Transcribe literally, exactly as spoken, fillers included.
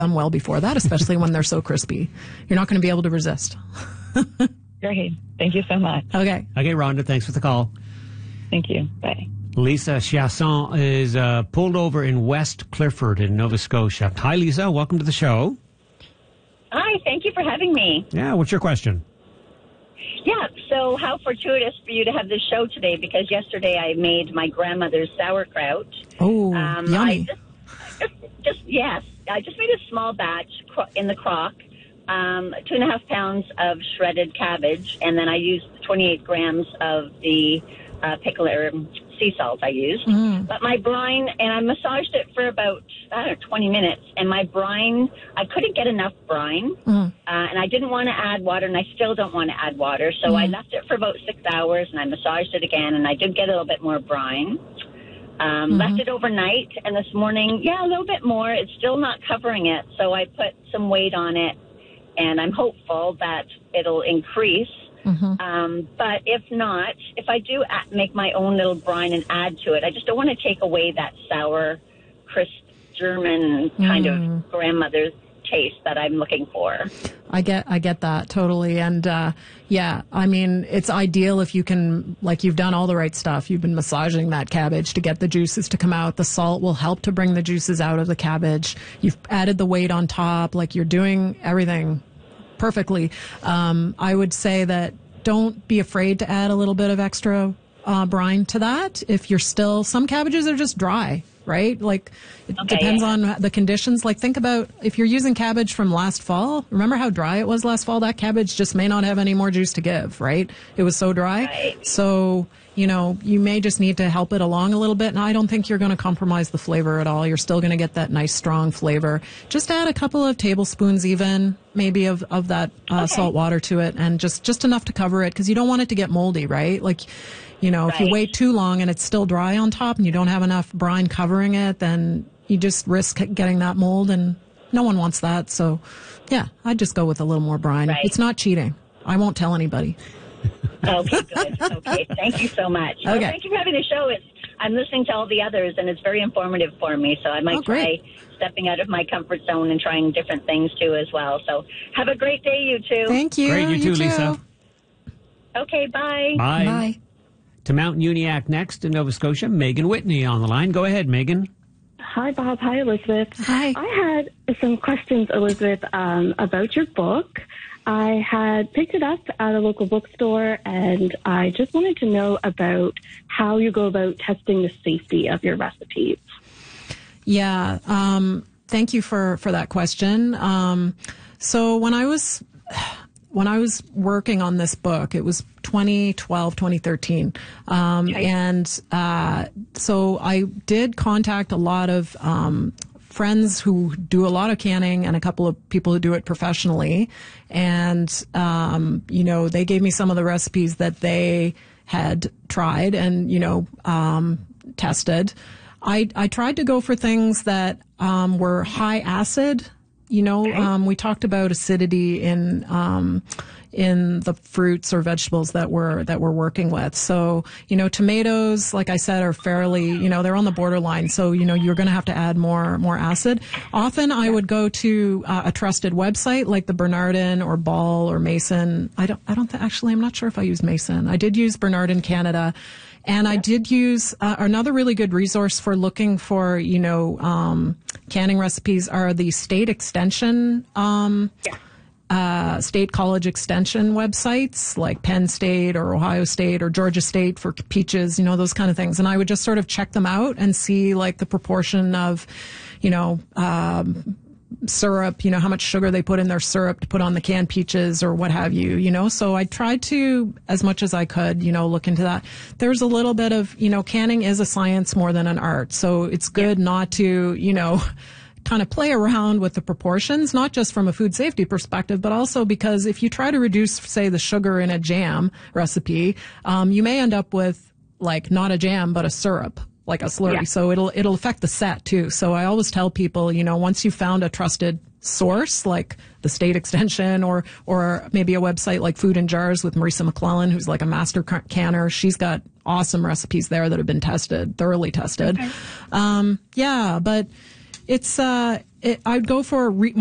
done well before that, especially when they're so crispy. You're not going to be able to resist. Great. Thank you so much. Okay. Okay, Rhonda, thanks for the call. Thank you. Bye. Lisa Chiasson is uh, pulled over in West Clifford in Nova Scotia. Hi, Lisa. Welcome to the show. Hi, thank you for having me. Yeah, what's your question? Yeah, so how fortuitous for you to have this show today, because yesterday I made my grandmother's sauerkraut. Oh, um, yummy. I just, just, just, yes, I just made a small batch in the crock, um, two and a half pounds of shredded cabbage, and then I used twenty-eight grams of the uh, pickle or sea salt I used. Mm. But my brine, and I massaged it for about, I don't know, twenty minutes, and my brine, I couldn't get enough brine, Mm. uh, and I didn't want to add water, and I still don't want to add water, so Mm. I left it for about six hours, and I massaged it again, and I did get a little bit more brine. Um, Mm-hmm. Left it overnight, and this morning, yeah, a little bit more. It's still not covering it, so I put some weight on it, and I'm hopeful that it'll increase. Mm-hmm. Um, but if not, if I do a- make my own little brine and add to it, I just don't want to take away that sour, crisp German kind Mm. of grandmother's taste that I'm looking for. I get, I get that totally. And, uh, yeah, I mean, it's ideal if you can, like, you've done all the right stuff. You've been massaging that cabbage to get the juices to come out. The salt will help to bring the juices out of the cabbage. You've added the weight on top. Like, you're doing everything perfectly. Um, I would say that don't be afraid to add a little bit of extra, uh, brine to that. If you're still, some cabbages are just dry. Right? Like, it Okay, depends yeah. on the conditions. Like, think about if you're using cabbage from last fall. Remember how dry it was last fall? That cabbage just may not have any more juice to give, right? It was so dry. Right. So, you know, you may just need to help it along a little bit. And I don't think you're going to compromise the flavor at all. You're still going to get that nice, strong flavor. Just add a couple of tablespoons even, maybe of, of that uh, Okay. salt water to it, and just, just enough to cover it, because you don't want it to get moldy, right? Like, you know, if you Right. wait too long and it's still dry on top and you don't have enough brine covering it, then you just risk getting that mold, and no one wants that. So, yeah, I'd just go with a little more brine. Right. It's not cheating. I won't tell anybody. Okay, good. Okay, thank you so much. Well, Okay. thank you for having the show. It's, I'm listening to all the others, and it's very informative for me, so I might Oh, great. try stepping out of my comfort zone and trying different things, too, as well. So have a great day, you two. Thank you. Great, you too, Lisa. Okay, bye. Bye. Bye. To Mount Uniacke next in Nova Scotia, Megan Whitney on the line. Go ahead, Megan. Hi, Bob. Hi, Elizabeth. Hi. I had some questions, Elizabeth, um, about your book. I had picked it up at a local bookstore, and I just wanted to know about how you go about testing the safety of your recipes. Yeah. Um, thank you for, for that question. Um, so when I was, when I was working on this book, it was twenty twelve, twenty thirteen. Um, Okay. and, uh, so I did contact a lot of, um, friends who do a lot of canning and a couple of people who do it professionally. And, um, you know, they gave me some of the recipes that they had tried and, you know, um, tested. I, I tried to go for things that, um, were high acid. You know, um, we talked about acidity in, um, in the fruits or vegetables that we're, that we're working with. So, you know, tomatoes, like I said, are fairly, you know, they're on the borderline. So, you know, you're going to have to add more, more acid. Often I would go to uh, a trusted website like the Bernardin or Ball or Mason. I don't, I don't, th- actually, I'm not sure if I use Mason. I did use Bernardin Canada. And I did use uh, another really good resource for looking for, you know, um, canning recipes are the state extension, um, uh, state college extension websites like Penn State or Ohio State or Georgia State for peaches, you know, those kind of things. And I would just sort of check them out and see like the proportion of, you know, um, syrup, you know, how much sugar they put in their syrup to put on the canned peaches or what have you, you know. So I tried to, as much as I could, you know, look into that. There's a little bit of, you know, canning is a science more than an art. So it's good not to, you know, kind of play around with the proportions, not just from a food safety perspective, but also because if you try to reduce, say, the sugar in a jam recipe, um, you may end up with like not a jam, but a syrup, like a slurry. Yeah. So it'll, it'll affect the set too. So I always tell people, you know, once you found a trusted source like the state extension or, or maybe a website like Food in Jars with Marisa McClellan, who's like a master canner. She's got awesome recipes there that have been tested, thoroughly tested. Okay. Um, yeah, but it's uh, it, I'd go for a re-